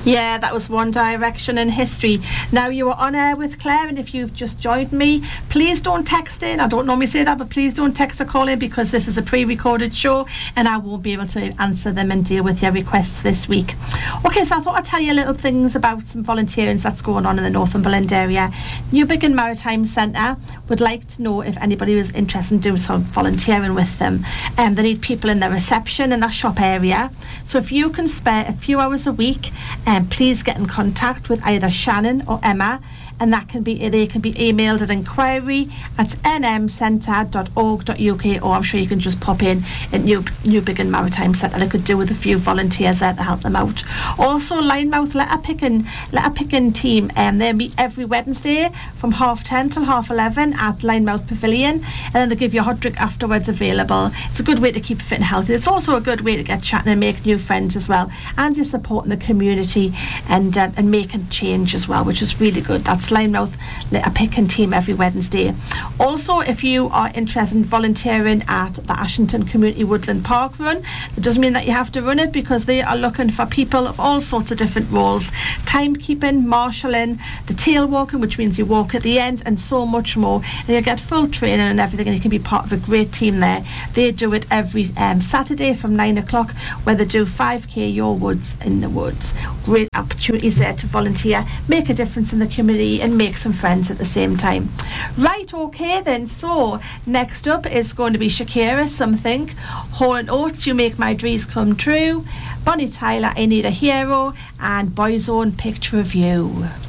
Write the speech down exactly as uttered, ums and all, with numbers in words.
Yeah, that was One Direction in history. Now, you are on air with Claire, and if you've just joined me, please don't text in. I don't normally say that, but please don't text or call in, because this is a pre-recorded show and I won't be able to answer them and deal with your requests this week. Okay, so I thought I'd tell you little things about some volunteering that's going on in the Northumberland area. Newbiggin Maritime Centre would like to know if anybody was interested in doing some volunteering with them. Um, they need people in the reception in that shop area. So if you can spare a few hours a week, um, please get in contact with either Shannon or Emma, and that can be they can be emailed at inquiry at n m centre dot org dot u k, or I'm sure you can just pop in at New Newbiggin Maritime Centre. They could do with a few volunteers there to help them out. Also, Linemouth letter picking letter picking team, um, they meet every Wednesday from half ten till half eleven at Linemouth Pavilion, and then they give you a hot drink afterwards available. It's a good way to keep fit and healthy. It's also a good way to get chatting and make new friends as well, and you're supporting the community and um, and making change as well, which is really good. That's Linemouth a picking team every Wednesday. Also, if you are interested in volunteering at the Ashington Community Woodland Park Run, it doesn't mean that you have to run it, because they are looking for people of all sorts of different roles: timekeeping, marshalling, the tail walking, which means you walk at the end, and so much more. And you get full training and everything, and you can be part of a great team there. They do it every um, Saturday from nine o'clock, where they do five k Your Woods in the Woods. Great opportunities there to volunteer, make a difference in the community, and make some friends at the same time. Right, okay then, so next up is going to be Shakira, Something, Hall and Oates, You Make My Dreams Come True, Bonnie Tyler, I Need a Hero, and Boyzone, Picture of You.